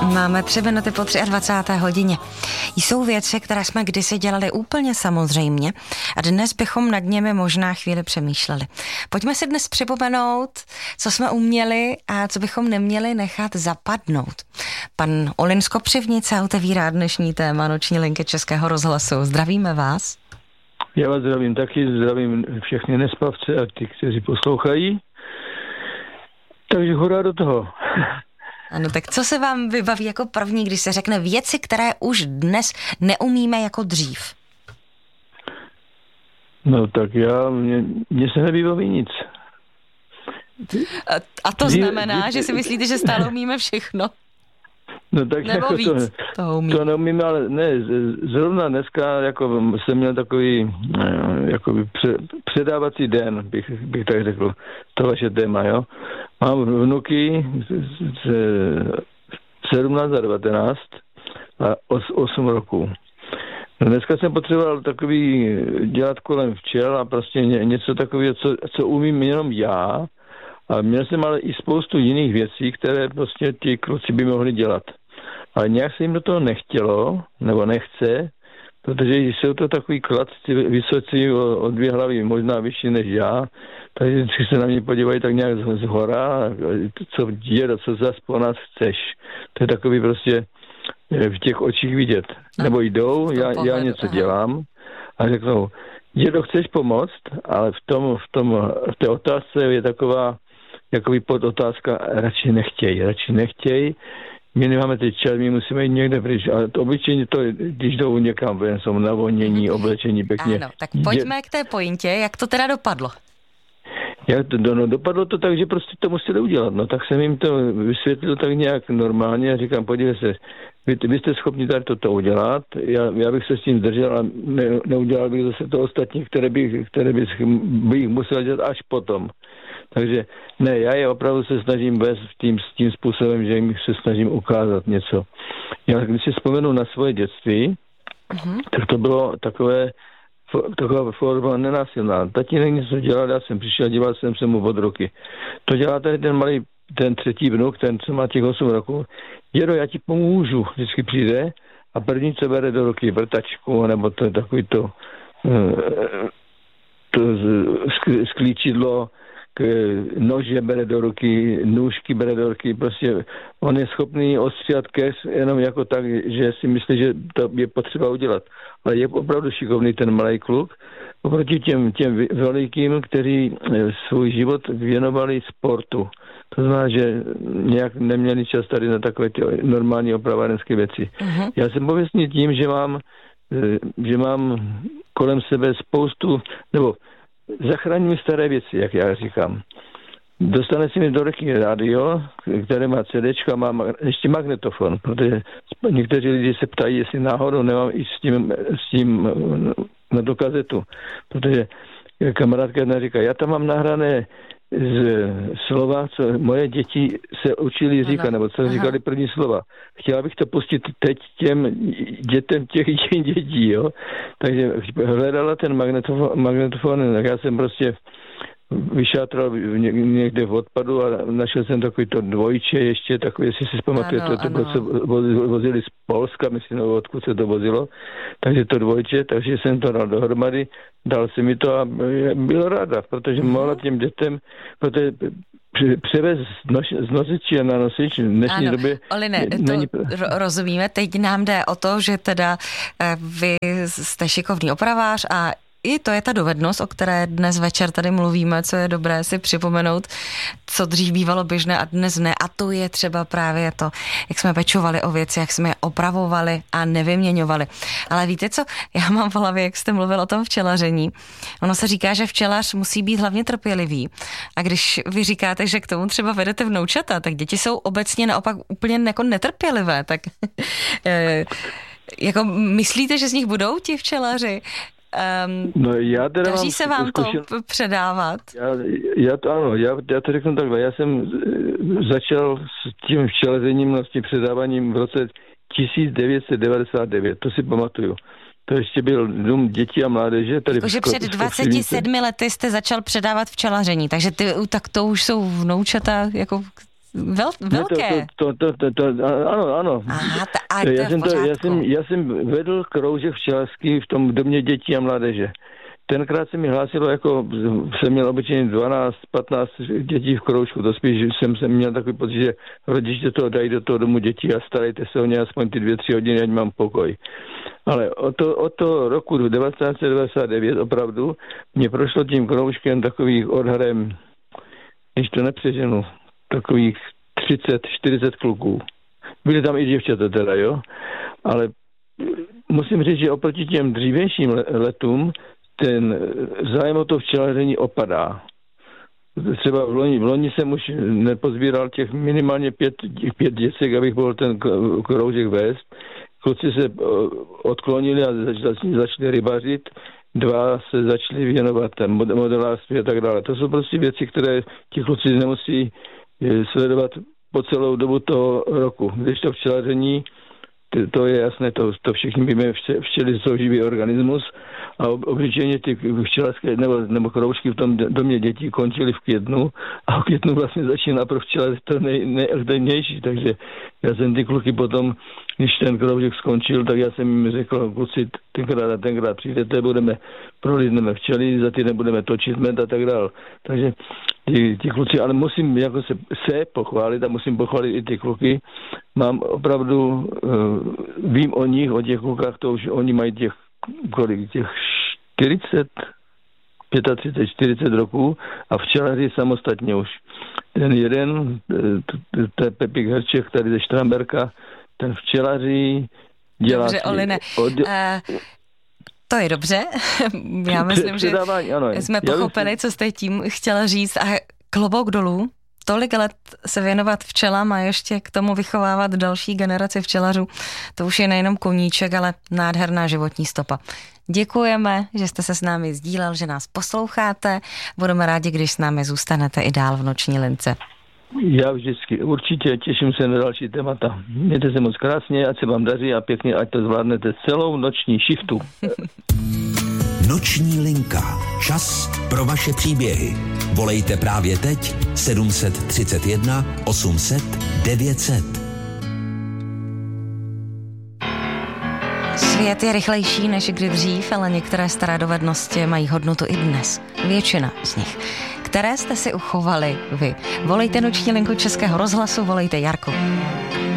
Máme 3 minuty po 23. hodině. Jsou věci, které jsme kdysi dělali úplně samozřejmě a dnes bychom nad nimi možná chvíli přemýšleli. Pojďme si dnes připomenout, co jsme uměli a co bychom neměli nechat zapadnout. Pan Olin z Kopřivnice otevírá dnešní téma noční linky Českého rozhlasu. Zdravíme vás. Já vás zdravím taky, zdravím všechny nespavce a ty, kteří poslouchají. Takže hurá do toho. Ano, tak co se vám vybaví jako první, když se řekne věci, které už dnes neumíme jako dřív? No tak mně se nevybaví nic. A to znamená, že si myslíte, že stále umíme všechno? No tak nebo jako víc to neumíme, ale ne, zrovna dneska jako jsem měl takový jakoby předávací den, bych tak řekl, to vaše téma, jo. Mám vnuky 17 a 19 a 8 roků. Dneska jsem potřeboval takový dělat kolem včel a prostě něco takového, co umím jenom já. A měl jsem ale i spoustu jiných věcí, které prostě ti kluci by mohli dělat. Ale nějak se jim do toho nechtělo, nebo nechce, protože jsou to takový kladci vysocí o 2 hlavy, možná vyšší než já, takže vždycky se na mě podívají tak nějak zhora, co dědo, co zas po nás chceš. To je takový prostě v těch očích vidět. Nebo jdou, já něco dělám a řeknou, dědo, chceš pomoct, ale v té otázce je taková jakoby podotázka, radši nechtěj. My nemáme teď čas, my musíme jít někde pryč, ale to obyčejně to, když jdou někam ven, jsou navonění, oblečení pěkně. Ano, tak pojďme k té pointě, jak to teda dopadlo? Dopadlo to tak, že prostě to museli udělat, no tak jsem jim to vysvětlil tak nějak normálně a říkám, podívej se, vy jste schopni tady toto udělat, já bych se s tím držel a neudělal bych zase to ostatní, které bych musel dělat až potom. Takže ne, já je opravdu se snažím vést tím způsobem, že jim se snažím ukázat něco. Já když si vzpomenu na svoje dětství, tak to bylo taková forma nenásilná. Tatínek něco dělal, já jsem přišel, díval jsem se mu od ruky. To dělá tady ten 3. vnuk, ten, co má těch 8 roků. Dědo, já ti pomůžu, vždycky přijde a první, co bere do ruky, vrtačku, nebo to je takový to sklíčidlo, nože bere do ruky, nůžky bere do ruky, prostě on je schopný ostříhat keř jenom jako tak, že si myslí, že to je potřeba udělat. Ale je opravdu šikovný ten malý kluk, oproti těm velikým, kteří svůj život věnovali sportu. To znamená, že nějak neměli čas tady na takové ty normální opravárenské věci. Já jsem pověstný tím, že mám kolem sebe spoustu, nebo zachraňuji staré věci, jak já říkám. Dostane si mi do ruky rádio, které má CDčko a má ještě magnetofon, protože někteří lidi se ptají, jestli náhodou nemám i s tím na tu kazetu, protože kamarádka jedna říká, já tam mám nahrané slova, co moje děti se učili říkat, nebo co říkali první slova. Chtěla bych to pustit teď těm dětem těch dětí, jo. Takže hledala ten magnetofon, tak já jsem prostě vyšátral někde v odpadu a našel jsem takový to dvojče ještě, takový, jestli si vzpamatujete, to bylo, co vozili z Polska, myslím, odkud se to vozilo. Takže to dvojče, takže jsem to dal dohromady, dal si mi to a byla ráda, protože mohla těm dětem, protože převez z nosiče na nosič v dnešní době... Oline, rozumíme, teď nám jde o to, že teda vy jste šikovný opravář a i to je ta dovednost, o které dnes večer tady mluvíme, co je dobré si připomenout, co dřív bývalo běžné a dnes ne. A to je třeba právě to, jak jsme pečovali o věci, jak jsme je opravovali a nevyměňovali. Ale víte co, já mám v hlavě, jak jste mluvil o tom včelaření. Ono se říká, že včelař musí být hlavně trpělivý. A když vy říkáte, že k tomu třeba vedete vnoučata, tak děti jsou obecně naopak úplně jako netrpělivé. Tak jako myslíte, že z nich budou ti včelaři? No já teda daří se vám to předávat? Já to řeknu takhle. Já jsem začal s tím včelařením, s tím předáváním v roce 1999, to si pamatuju. To ještě byl dům dětí a mládeže. Jakože před 27 lety jste začal předávat včelaření, takže tak to už jsou vnoučata jako velké. Ano. Aha, a to je v pořádku. Já jsem vedl kroužek včelařský v tom domě dětí a mládeže. Tenkrát se mi hlásilo, jako jsem měl obyčejně 12-15 dětí v kroužku, to spíš jsem měl takový pocit, že rodiče to dají do toho domu dětí a starejte se o ně aspoň ty 2-3 hodiny, ať mám pokoj. Ale od toho roku 1999 opravdu mě prošlo tím kroužkem takových odhadem, když to nepřeženu, takových 30-40 kluků. Byly tam i děvčata teda, jo? Ale musím říct, že oproti těm dřívějším letům ten zájem o to včelaření opadá. Třeba v loni jsem už nepozbíral těch minimálně 5 děcek, abych mohl ten kroužek vést. Kluci se odklonili a začali rybařit, 2 se začali věnovat modelářství a tak dále. To jsou prostě věci, které ti kluci nemusí sledovat po celou dobu toho roku. Když to včelaření, to je jasné, to všichni víme, včely jsou živý organismus a obyčejně ty včelařské nebo kroužky v tom domě dětí končily v květnu a v květnu vlastně začíná pro včelaře to nejaktivnější, takže já jsem ty kluky potom, když ten kroužek skončil, tak já jsem jim řekl, kluci, tenkrát přijdete, prolídneme včely, za týden budeme točit med a tak dál. Takže ti kluci, ale musím jako se pochválit a musím pochválit i ty kluky. Mám opravdu, vím o nich, o těch klukách, to už oni mají těch 40 roků a včelaři samostatně už. Ten jeden, to je Pepík Herček tady ze Štramberka, ten včelaří dělá... Dobře, Oline, to je dobře. Já myslím, že jsme pochopili, co jste tím chtěla říct a klobouk dolů. Tolik let se věnovat včelám a ještě k tomu vychovávat další generaci včelařů. To už je nejenom koníček, ale nádherná životní stopa. Děkujeme, že jste se s námi sdílel, že nás posloucháte. Budeme rádi, když s námi zůstanete i dál v Noční lince. Já vždycky určitě těším se na další témata. Mějte se moc krásně, ať se vám daří a pěkně, ať to zvládnete celou noční shiftu. Noční linka. Čas pro vaše příběhy. Volejte právě teď 731 800 900. Svět je rychlejší než kdy dřív, ale některé staré dovednosti mají hodnotu i dnes. Většina z nich. Které jste si uchovali vy? Volejte Noční linku Českého rozhlasu, volejte Jarku.